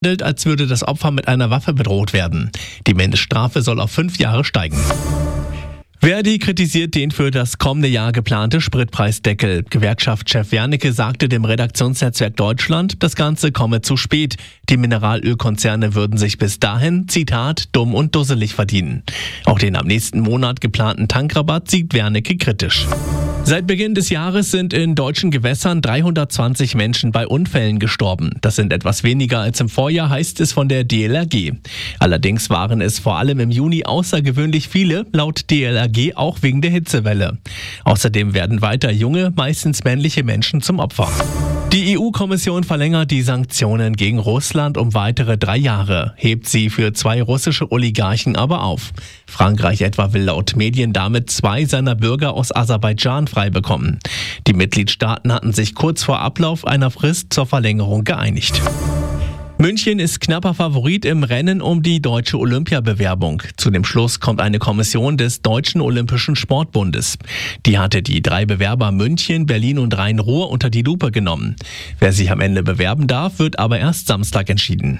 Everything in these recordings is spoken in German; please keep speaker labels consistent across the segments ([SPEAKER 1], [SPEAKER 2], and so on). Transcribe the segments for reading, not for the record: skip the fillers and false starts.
[SPEAKER 1] als würde das Opfer mit einer Waffe bedroht werden. Die Mindeststrafe soll auf 5 Jahre steigen. Verdi kritisiert den für das kommende Jahr geplante Spritpreisdeckel. Gewerkschaftschef Wernicke sagte dem Redaktionsnetzwerk Deutschland, das Ganze komme zu spät. Die Mineralölkonzerne würden sich bis dahin, Zitat, dumm und dusselig verdienen. Auch den am nächsten Monat geplanten Tankrabatt sieht Wernicke kritisch. Seit Beginn des Jahres sind in deutschen Gewässern 320 Menschen bei Unfällen gestorben. Das sind etwas weniger als im Vorjahr, heißt es von der DLRG. Allerdings waren es vor allem im Juni außergewöhnlich viele, laut DLRG auch wegen der Hitzewelle. Außerdem werden weiter junge, meistens männliche Menschen zum Opfer. Die EU-Kommission verlängert die Sanktionen gegen Russland um weitere 3 Jahre, hebt sie für 2 russische Oligarchen aber auf. Frankreich etwa will laut Medien damit 2 seiner Bürger aus Aserbaidschan frei bekommen. Die Mitgliedstaaten hatten sich kurz vor Ablauf einer Frist zur Verlängerung geeinigt. München ist knapper Favorit im Rennen um die deutsche Olympiabewerbung. Zu dem Schluss kommt eine Kommission des Deutschen Olympischen Sportbundes. Die hatte die 3 Bewerber München, Berlin und Rhein-Ruhr unter die Lupe genommen. Wer sich am Ende bewerben darf, wird aber erst Samstag entschieden.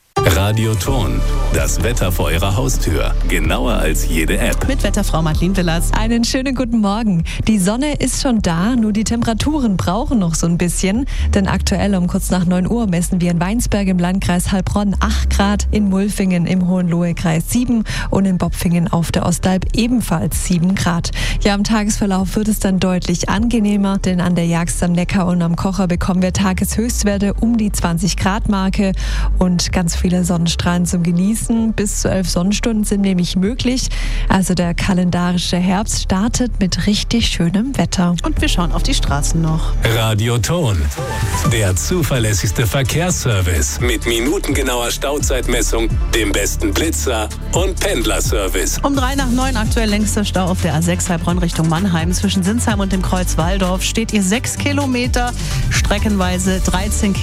[SPEAKER 2] Radioton, das Wetter vor Ihrer Haustür. Genauer als jede App.
[SPEAKER 3] Mit Wetterfrau Madeleine Willers.
[SPEAKER 4] Einen schönen guten Morgen. Die Sonne ist schon da, nur die Temperaturen brauchen noch so ein bisschen. Denn aktuell um kurz nach 9 Uhr messen wir in Weinsberg im Landkreis Heilbronn 8 Grad, in Mulfingen im Hohenlohe-Kreis 7 und in Bopfingen auf der Ostalb ebenfalls 7 Grad. Ja, im Tagesverlauf wird es dann deutlich angenehmer, denn an der Jagst am Neckar und am Kocher bekommen wir Tageshöchstwerte um die 20 Grad Marke und ganz viele Sonnenstrahlen zum Genießen. Bis zu 11 Sonnenstunden sind nämlich möglich. Also der kalendarische Herbst startet mit richtig schönem Wetter.
[SPEAKER 3] Und wir schauen auf die Straßen noch.
[SPEAKER 2] Radioton, der zuverlässigste Verkehrsservice mit minutengenauer Stauzeitmessung, dem besten Blitzer und Pendlerservice.
[SPEAKER 3] Um 3 nach 9 aktuell längster Stau auf der A6 Heilbronn Richtung Mannheim. Zwischen Sinsheim und dem Kreuz Walldorf steht ihr 6 Kilometer, streckenweise 13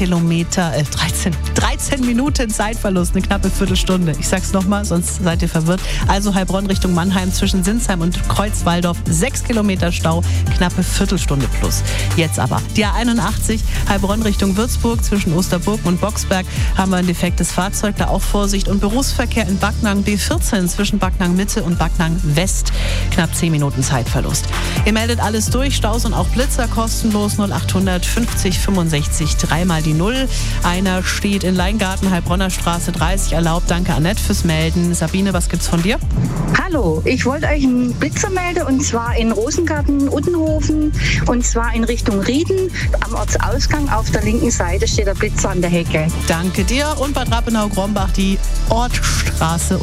[SPEAKER 3] Minuten Zeitverlust, eine knappe Viertelstunde. Ich sag's nochmal, sonst seid ihr verwirrt. Also Heilbronn Richtung Mannheim zwischen Sinsheim und Kreuz Walldorf 6 Kilometer Stau, knappe Viertelstunde plus. Jetzt aber die A81 Heilbronn Richtung Würzburg zwischen Osterburg und Boxberg haben wir ein defektes Fahrzeug, da auch Vorsicht. Und Berufsverkehr in Backnang B14 zwischen Backnang Mitte und Backnang West, knapp 10 Minuten Zeitverlust. Ihr meldet alles durch, Staus und auch Blitzer kostenlos 0800 50 65 3 mal die 0. Einer steht in Leingarten, Heilbronner Straße 30 erlaubt. Danke Annette fürs Melden. Sabine, was gibt's von dir?
[SPEAKER 5] Hallo, ich wollte euch einen Blitzer melden und zwar in Rosengarten, Uttenhofen und zwar in Richtung Rieden. Am Ortsausgang auf der linken Seite steht der Blitzer an der Hecke.
[SPEAKER 3] Danke dir. Und Bad Rappenau-Grombach, die Ortsstraße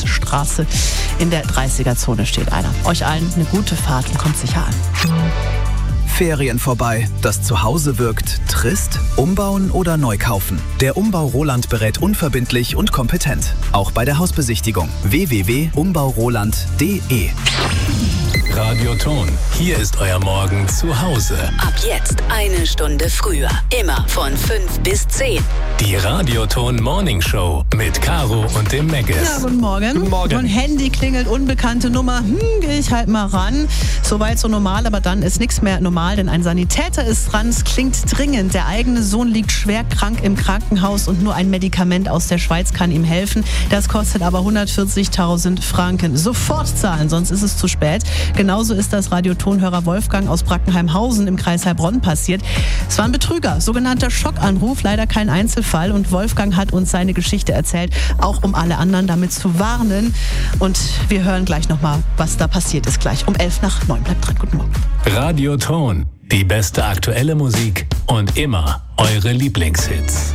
[SPEAKER 3] in der 30er-Zone steht einer. Euch allen eine gute Fahrt und kommt sicher an.
[SPEAKER 6] Ferien vorbei, das Zuhause wirkt trist? Umbauen oder neu kaufen? Der Umbau Roland berät unverbindlich und kompetent. Auch bei der Hausbesichtigung. www.umbauroland.de.
[SPEAKER 2] Radioton, hier ist euer Morgen zu Hause.
[SPEAKER 7] Ab jetzt 1 Stunde früher. Immer von 5 bis 10.
[SPEAKER 2] Die Radioton Morning Show mit Caro und dem Megas.
[SPEAKER 3] Ja, guten Morgen.
[SPEAKER 1] Guten Morgen.
[SPEAKER 3] Mein Handy klingelt, unbekannte Nummer. Gehe ich halt mal ran. Soweit so normal, aber dann ist nichts mehr normal, denn ein Sanitäter ist dran. Es klingt dringend. Der eigene Sohn liegt schwer krank im Krankenhaus und nur ein Medikament aus der Schweiz kann ihm helfen. Das kostet aber 140.000 Franken. Sofort zahlen, sonst ist es zu spät. Genauso ist das Radiotonhörer Wolfgang aus Brackenheimhausen im Kreis Heilbronn passiert. Es war ein Betrüger, sogenannter Schockanruf, leider kein Einzelfall. Und Wolfgang hat uns seine Geschichte erzählt, auch um alle anderen damit zu warnen. Und wir hören gleich nochmal, was da passiert ist, gleich um 8 nach 9. Bleibt dran, guten Morgen.
[SPEAKER 2] Radioton, die beste aktuelle Musik und immer eure Lieblingshits.